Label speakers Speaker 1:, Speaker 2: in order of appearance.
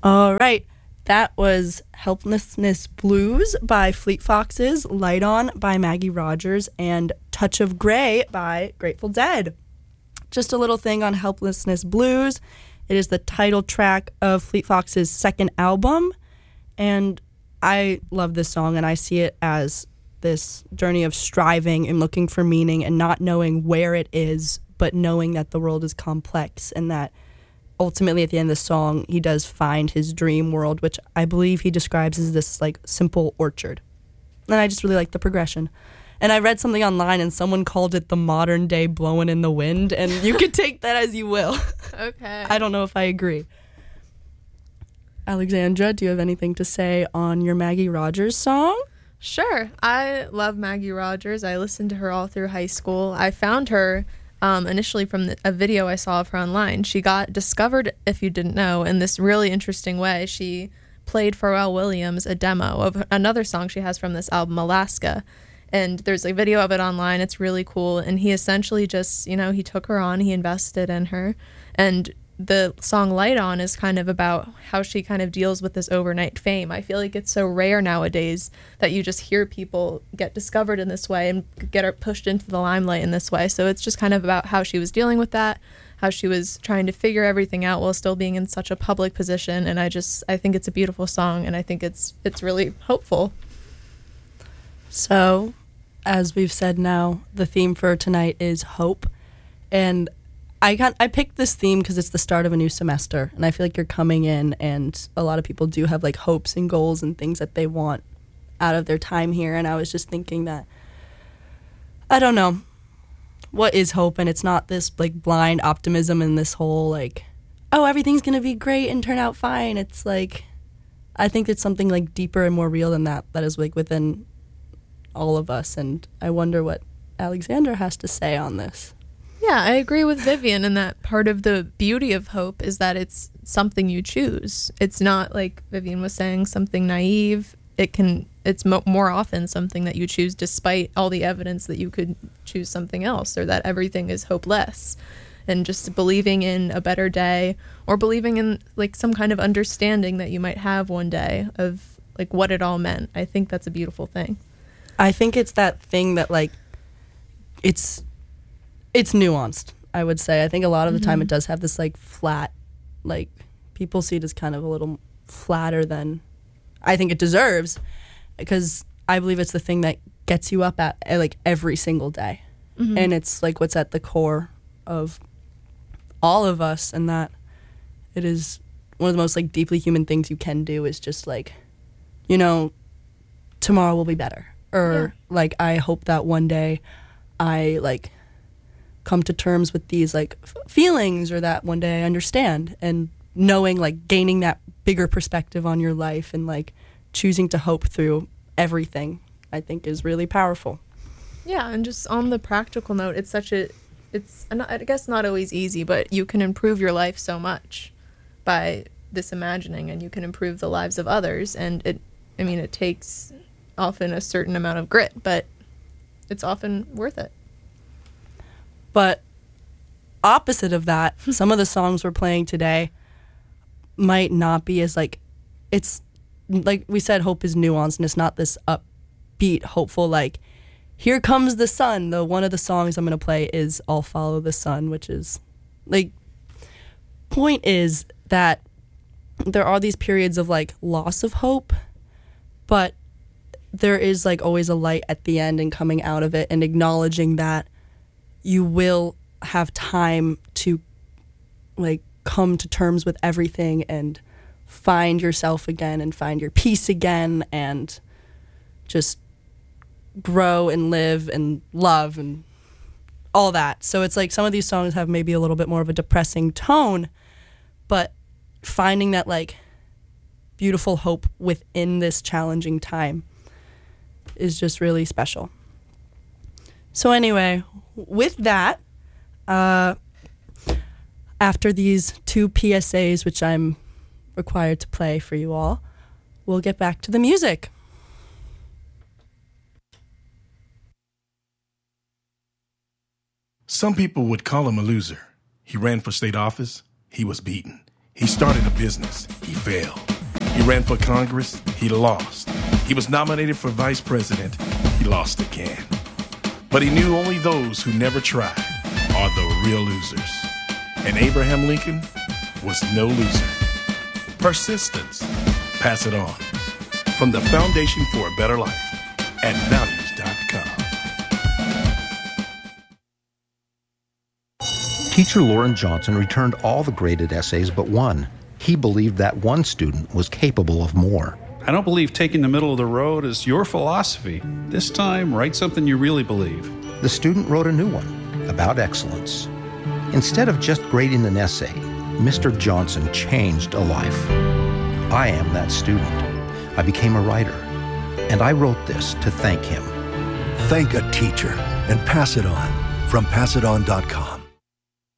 Speaker 1: All right. That was Helplessness Blues by Fleet Foxes, Light On by Maggie Rogers, and Touch of Grey by Grateful Dead. Just a little thing on Helplessness Blues. It is the title track of Fleet Foxes' second album, and I love this song, and I see it as this journey of striving and looking for meaning and not knowing where it is, but knowing that the world is complex and that ultimately at the end of the song, he does find his dream world, which I believe he describes as this like simple orchard. And I just really like the progression. And I read something online and someone called it the modern day blowing in the wind, and you could take that as you will.
Speaker 2: Okay.
Speaker 1: I don't know if I agree. Alexandra, do you have anything to say on your Maggie Rogers song?
Speaker 2: Sure. I love Maggie Rogers. I listened to her all through high school. I found her initially from a video I saw of her online. She got discovered, if you didn't know, in this really interesting way. She played Pharrell Williams a demo of another song she has from this album, Alaska. And there's a video of it online. It's really cool. And he essentially just, he took her on, he invested in her. And the song Light On is kind of about how she kind of deals with this overnight fame. I feel like it's so rare nowadays that you just hear people get discovered in this way and get pushed into the limelight in this way. So it's just kind of about how she was dealing with that, how she was trying to figure everything out while still being in such a public position. And I think it's a beautiful song, and I think it's really hopeful.
Speaker 1: So, as we've said now, the theme for tonight is hope. And I picked this theme because it's the start of a new semester, and I feel like you're coming in, and a lot of people do have like hopes and goals and things that they want out of their time here. And I was just thinking that, I don't know, what is hope? And it's not this like blind optimism and this whole like, oh, everything's gonna be great and turn out fine. It's like, I think it's something like deeper and more real than that is like within all of us. And I wonder what Alexandra has to say on this.
Speaker 2: Yeah, I agree with Vivian in that part of the beauty of hope is that it's something you choose. It's not, like Vivian was saying, something naive. It's more often something that you choose despite all the evidence that you could choose something else, or that everything is hopeless. And just believing in a better day, or believing in like some kind of understanding that you might have one day of like what it all meant. I think that's a beautiful thing.
Speaker 1: I think it's that thing that like it's nuanced, I would say. I think a lot of the time it does have this like flat, like people see it as kind of a little flatter than I think it deserves, because I believe it's the thing that gets you up at like every single day. And it's like what's at the core of all of us, and that it is one of the most like deeply human things you can do is just like, tomorrow will be better. Or like, I hope that one day I like come to terms with these like feelings, or that one day I understand, and knowing like gaining that bigger perspective on your life and like choosing to hope through everything, I think is really powerful.
Speaker 2: Yeah, and just on the practical note, it's I guess not always easy, but you can improve your life so much by this imagining, and you can improve the lives of others. And it takes often a certain amount of grit, but it's often worth it.
Speaker 1: But opposite of that, some of the songs we're playing today might not be as like, it's like we said, hope is nuanced, and it's not this upbeat, hopeful, like, here comes the sun. One of the songs I'm going to play is I'll Follow the Sun, which is like, point is that there are these periods of like loss of hope, but there is like always a light at the end, and coming out of it and acknowledging that you will have time to like come to terms with everything and find yourself again and find your peace again and just grow and live and love and all that. So it's like some of these songs have maybe a little bit more of a depressing tone, but finding that like beautiful hope within this challenging time is just really special. So anyway, with that, after these two PSAs, which I'm required to play for you all, we'll get back to the music.
Speaker 3: Some people would call him a loser. He ran for state office. He was beaten. He started a business. He failed. He ran for Congress. He lost. He was nominated for vice president. He lost again. But he knew only those who never tried are the real losers. And Abraham Lincoln was no loser. Persistence. Pass it on. From the Foundation for a Better Life at values.com.
Speaker 4: Teacher Lauren Johnson returned all the graded essays but one. He believed that one student was capable of more.
Speaker 5: I don't believe taking the middle of the road is your philosophy. This time, write something you really believe.
Speaker 4: The student wrote a new one about excellence. Instead of just grading an essay, Mr. Johnson changed a life. I am that student. I became a writer, and I wrote this to thank him.
Speaker 6: Thank a teacher and pass it on from passiton.com.